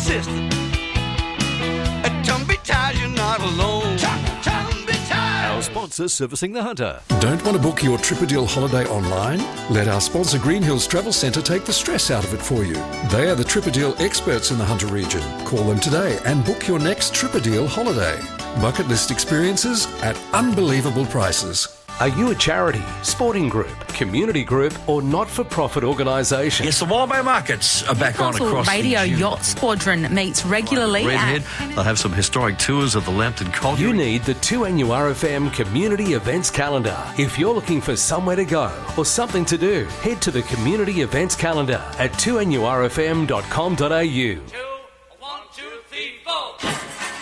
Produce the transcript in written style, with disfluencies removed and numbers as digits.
assistant. At Tumby Tires, you're not alone. Tumby Tires. Our sponsor, Servicing the Hunter. Don't want to book your Tripadil holiday online? Let our sponsor Green Hills Travel Centre take the stress out of it for you. They are the Tripadil experts in the Hunter region. Call them today and book your next Tripadil holiday. Bucket list experiences at unbelievable prices. Are you a charity, sporting group, community group or not-for-profit organisation? Yes, the Wild Markets are back on across Radio the Yacht Squadron meets regularly Redhead. They'll have some historic tours of the Lambton Colliery. You need the 2NURFM Community Events Calendar. If you're looking for somewhere to go or something to do, head to the Community Events Calendar at 2NURFM.com.au.